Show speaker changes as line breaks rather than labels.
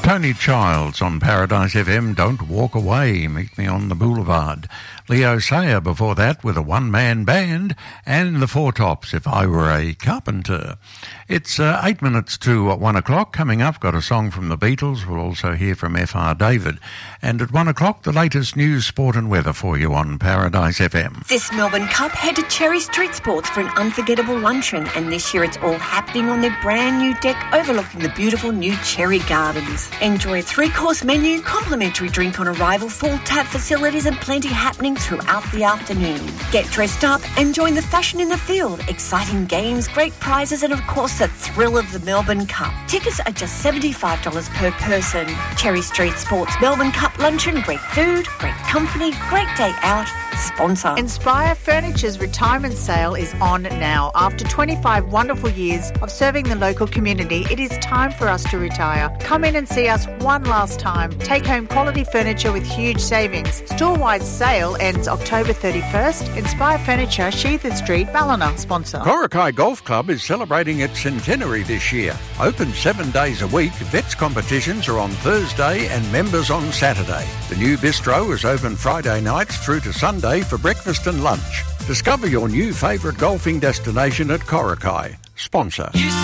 Tony Childs on Paradise FM, Don't Walk Away, Meet Me on the Boulevard. Leo Sayer before that with a one-man band, and the Four Tops, If I Were a Carpenter. It's 8 minutes to 1 o'clock. Coming up, got a song from the Beatles. We'll also hear from F.R. David. And at 1 o'clock, the latest news, sport and weather for you on Paradise FM.
This Melbourne Cup, head to Cherry Street Sports for an unforgettable luncheon. And this year it's all happening on their brand new deck overlooking the beautiful new Cherry Gardens. Enjoy a 3-course menu, complimentary drink on arrival, full tap facilities and plenty happening throughout the afternoon. Get dressed up and join the fashion in the field. Exciting games, great prizes and of course the thrill of the Melbourne Cup. Tickets are just $75 per person. Cherry Street Sports Melbourne Cup luncheon, great food, great company, great day out. Sponsor.
Inspire Furniture's retirement sale is on now. After 25 wonderful years of serving the local community, it is time for us to retire. Come in and see us one last time. Take home quality furniture with huge savings. Store-wide sale ends October 31st. Inspire Furniture, Sheether Street, Ballina. Sponsor.
Korakai Golf Club is celebrating its centenary this year. Open 7 days a week, vets competitions are on Thursday and members on Saturday. The new bistro is open Friday nights through to Sunday for breakfast and lunch. Discover your new favourite golfing destination at Korakai. Sponsor.